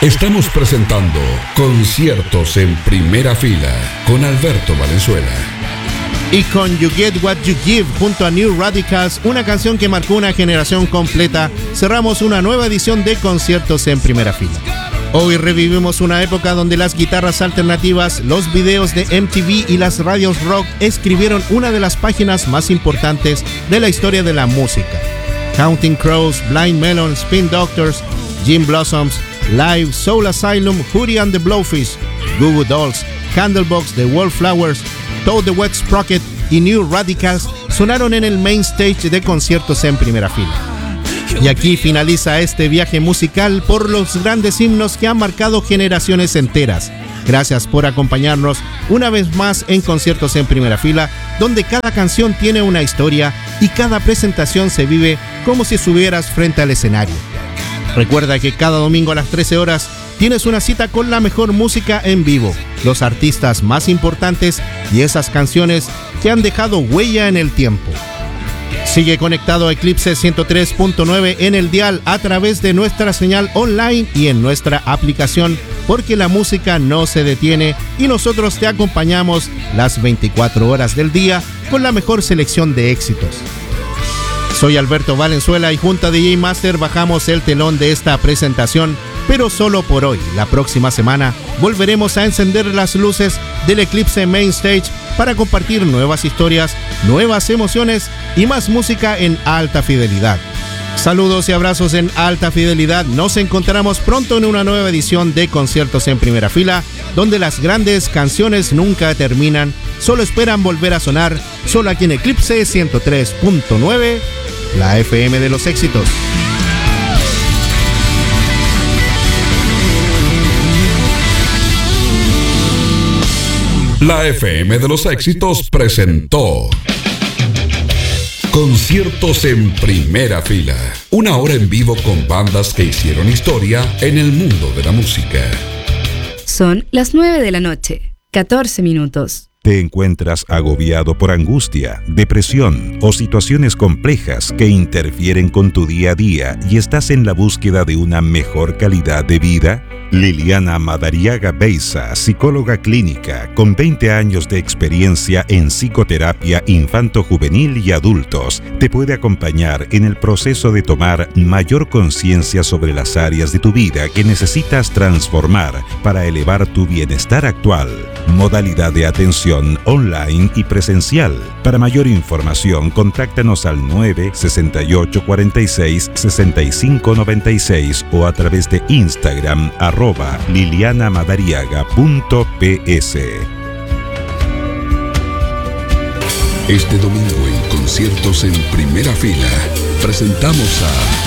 Estamos presentando Conciertos en Primera Fila con Alberto Valenzuela. Y con You Get What You Give junto a New Radicals, una canción que marcó una generación completa, cerramos una nueva edición de Conciertos en Primera Fila. Hoy revivimos una época donde las guitarras alternativas, los videos de MTV y las radios rock escribieron una de las páginas más importantes de la historia de la música. Counting Crows, Blind Melon, Spin Doctors, Jim Blossoms, Live, Soul Asylum, Hootie and the Blowfish, Goo Goo Dolls, Candlebox, The Wallflowers, Toad the Wet Sprocket y New Radicals sonaron en el main stage de Conciertos en Primera Fila. Y aquí finaliza este viaje musical por los grandes himnos que han marcado generaciones enteras. Gracias por acompañarnos una vez más en Conciertos en Primera Fila, donde cada canción tiene una historia y cada presentación se vive como si estuvieras frente al escenario. Recuerda que cada domingo a las 13 horas tienes una cita con la mejor música en vivo, los artistas más importantes y esas canciones que han dejado huella en el tiempo. Sigue conectado a Eclipse 103.9 en el dial a través de nuestra señal online y en nuestra aplicación, porque la música no se detiene y nosotros te acompañamos las 24 horas del día con la mejor selección de éxitos. Soy Alberto Valenzuela y junto a DJ Master bajamos el telón de esta presentación, pero solo por hoy. La próxima semana volveremos a encender las luces del Eclipse Main Stage para compartir nuevas historias, nuevas emociones y más música en alta fidelidad. Saludos y abrazos en alta fidelidad. Nos encontramos pronto en una nueva edición de Conciertos en Primera Fila, donde las grandes canciones nunca terminan, solo esperan volver a sonar, solo aquí en Eclipse 103.9, la FM de los éxitos. La FM de los éxitos presentó Conciertos en Primera Fila, una hora en vivo con bandas que hicieron historia en el mundo de la música. Son las 9 de la noche, 14 minutos. ¿Te encuentras agobiado por angustia, depresión o situaciones complejas que interfieren con tu día a día y estás en la búsqueda de una mejor calidad de vida? Liliana Madariaga Beiza, psicóloga clínica con 20 años de experiencia en psicoterapia infanto-juvenil y adultos, te puede acompañar en el proceso de tomar mayor conciencia sobre las áreas de tu vida que necesitas transformar para elevar tu bienestar actual. Modalidad de atención online y presencial. Para mayor información, contáctanos al 968466596 o a través de Instagram @lilianamadariaga.ps. Este domingo en Conciertos en Primera Fila presentamos a